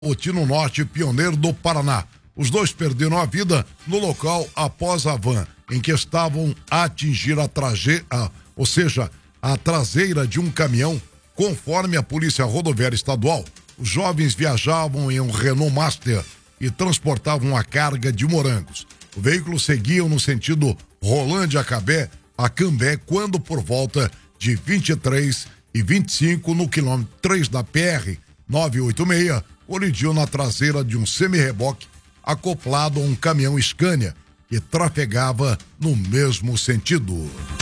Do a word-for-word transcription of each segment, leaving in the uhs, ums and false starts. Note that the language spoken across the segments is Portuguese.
Otino Norte, Pioneiro do Paraná. Os dois perderam a vida no local após a van em que estavam a atingir a traje... a, ou seja, a traseira de um caminhão, conforme a Polícia Rodoviária Estadual. Os jovens viajavam em um Renault Master e transportavam a carga de morangos. O veículo seguia no sentido Rolândia-Cambé, a Cambé, quando por volta de vinte e três e vinte e cinco, no quilômetro três da P R novecentos e oitenta e seis, colidiu na traseira de um semi-reboque acoplado a um caminhão Scania que trafegava no mesmo sentido.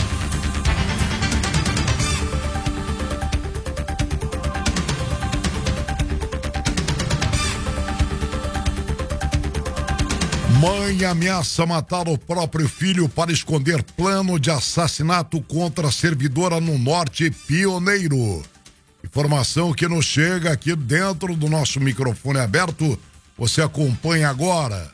Mãe ameaça matar o próprio filho para esconder plano de assassinato contra a servidora no Norte Pioneiro. Informação que nos chega aqui dentro do nosso microfone aberto. Você acompanha agora.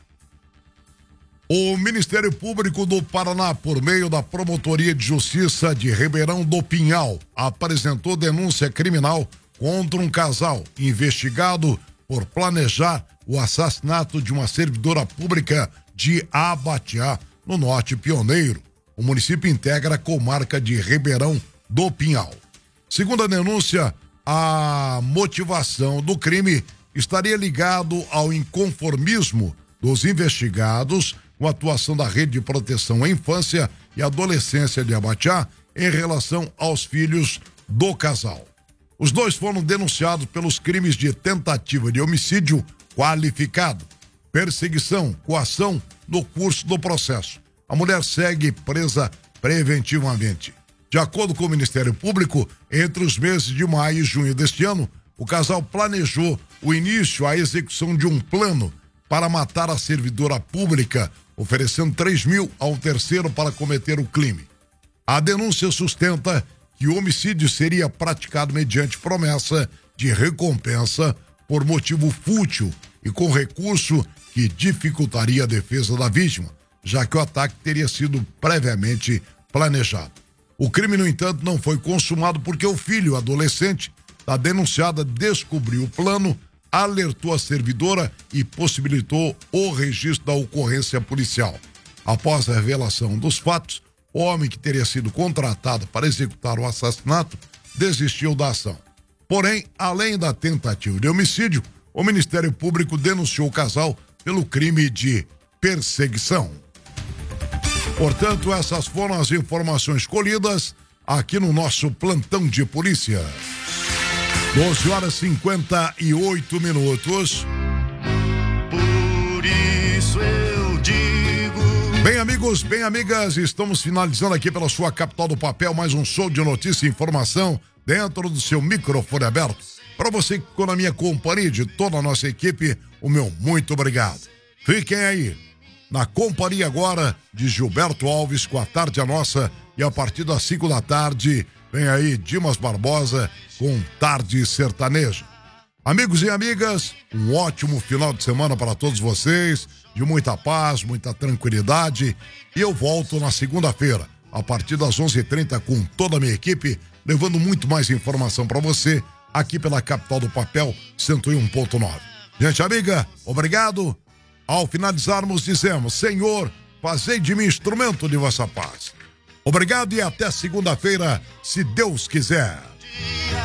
O Ministério Público do Paraná, por meio da Promotoria de Justiça de Ribeirão do Pinhal, apresentou denúncia criminal contra um casal investigado por planejar o assassinato de uma servidora pública de Abatiá, no Norte Pioneiro. O município integra a comarca de Ribeirão do Pinhal. Segundo a denúncia, a motivação do crime estaria ligado ao inconformismo dos investigados com a atuação da Rede de Proteção à Infância e Adolescência de Abatiá em relação aos filhos do casal. Os dois foram denunciados pelos crimes de tentativa de homicídio qualificado, perseguição, coação no curso do processo. A mulher segue presa preventivamente. De acordo com o Ministério Público, entre os meses de maio e junho deste ano, o casal planejou o início à execução de um plano para matar a servidora pública, oferecendo três mil ao terceiro para cometer o crime. A denúncia sustenta que o homicídio seria praticado mediante promessa de recompensa por motivo fútil e com recurso que dificultaria a defesa da vítima, já que o ataque teria sido previamente planejado. O crime, no entanto, não foi consumado porque o filho adolescente da denunciada descobriu o plano, alertou a servidora e possibilitou o registro da ocorrência policial. Após a revelação dos fatos, o homem que teria sido contratado para executar o assassinato desistiu da ação. Porém, além da tentativa de homicídio, o Ministério Público denunciou o casal pelo crime de perseguição. Portanto, essas foram as informações colhidas aqui no nosso plantão de polícia. doze horas e cinquenta e oito minutos. Por isso eu digo. Bem, amigos, bem, amigas, estamos finalizando aqui pela sua capital do papel mais um show de notícia e informação dentro do seu microfone aberto. Para você que ficou na minha companhia, de toda a nossa equipe, o meu muito obrigado. Fiquem aí na companhia agora de Gilberto Alves com a Tarde a Nossa, e a partir das cinco da tarde vem aí Dimas Barbosa com Tarde Sertaneja. Amigos e amigas, um ótimo final de semana para todos vocês, de muita paz, muita tranquilidade, e eu volto na segunda-feira, a partir das onze e trinta, com toda a minha equipe, levando muito mais informação para você, aqui pela capital do papel, cento e um ponto nove. Gente amiga, obrigado. Ao finalizarmos, dizemos: Senhor, fazei de mim instrumento de vossa paz. Obrigado e até segunda-feira, se Deus quiser.